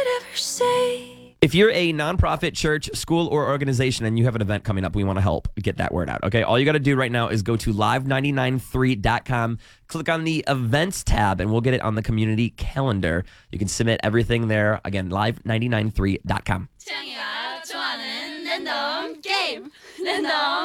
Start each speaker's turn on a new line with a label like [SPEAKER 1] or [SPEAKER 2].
[SPEAKER 1] could ever say.
[SPEAKER 2] If you're a nonprofit, church, school, or organization and you have an event coming up, we want to help get that word out, okay? All you got to do right now is go to live993.com, click on the events tab, and we'll get it on the community calendar. You can submit everything there. Again, live993.com.
[SPEAKER 1] 태양이가 좋아하는 랜덤 게임. 랜덤